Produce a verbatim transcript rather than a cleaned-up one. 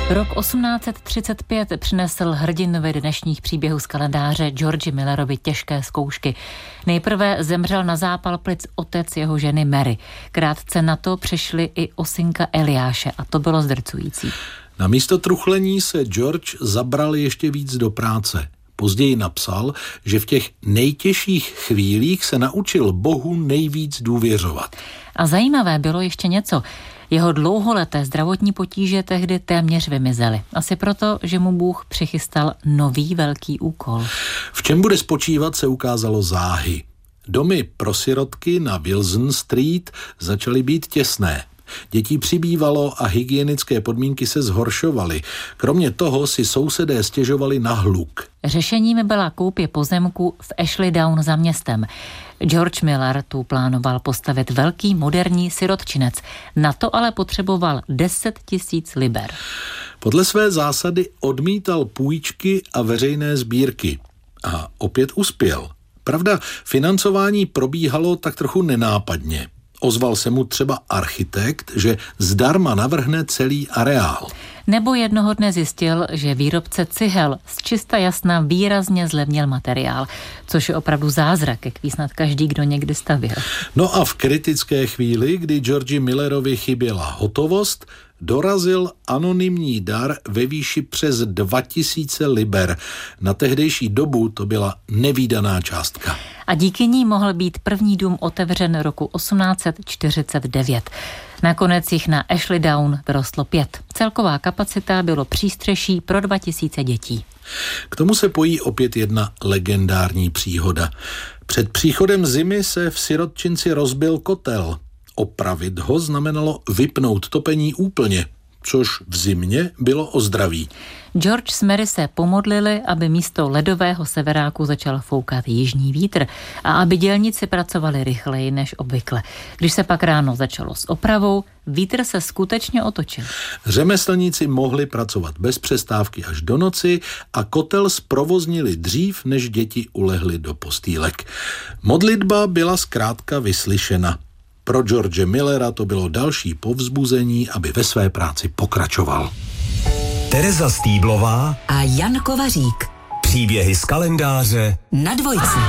Rok osmnáct set třicet pět přinesl hrdinovi dnešních příběhů z kalendáře Georgi Millerovi těžké zkoušky. Nejprve zemřel na zápal plic otec jeho ženy Mary. Krátce na to přišli i osynka Eliáše a to bylo zdrcující. Na místo truchlení se George zabral ještě víc do práce. Později napsal, že v těch nejtěžších chvílích se naučil Bohu nejvíc důvěřovat. A zajímavé bylo ještě něco. Jeho dlouholeté zdravotní potíže tehdy téměř vymizely. Asi proto, že mu Bůh přichystal nový velký úkol. V čem bude spočívat, se ukázalo záhy. Domy pro sirotky na Wilson Street začaly být těsné. Dětí přibývalo a hygienické podmínky se zhoršovaly. Kromě toho si sousedé stěžovali na hluk. Řešením byla koupě pozemku v Ashley Down za městem. George Miller tu plánoval postavit velký moderní sirotčinec. Na to ale potřeboval deset tisíc liber. Podle své zásady odmítal půjčky a veřejné sbírky. A opět uspěl. Pravda, financování probíhalo tak trochu nenápadně. Ozval se mu třeba architekt, že zdarma navrhne celý areál. Nebo jednoho dne zjistil, že výrobce cihel z čista jasna výrazně zlevnil materiál, což je opravdu zázrak, jak ví snad každý, kdo někdy stavěl. No a v kritické chvíli, kdy Georgi Millerovi chyběla hotovost, dorazil anonymní dar ve výši přes dva tisíce liber. Na tehdejší dobu to byla nevídaná částka. A díky ní mohl být první dům otevřen roku osmnáct set čtyřicet devět. Nakonec jich na Ashley Down vyrostlo pět. Celková kapacita bylo přístřeší pro dva tisíce dětí. K tomu se pojí opět jedna legendární příhoda. Před příchodem zimy se v sirotčinci rozbil kotel. Opravit ho znamenalo vypnout topení úplně, což v zimě bylo o zdraví. George s Mary se pomodlili, aby místo ledového severáku začal foukat jižní vítr a aby dělníci pracovali rychleji než obvykle. Když se pak ráno začalo s opravou, vítr se skutečně otočil. Řemeslníci mohli pracovat bez přestávky až do noci a kotel zprovoznili dřív, než děti ulehly do postýlek. Modlitba byla zkrátka vyslyšena. Pro George Millera to bylo další povzbuzení, aby ve své práci pokračoval. Tereza Stýblová a Jan Kovařík. Příběhy z kalendáře na Dvojce.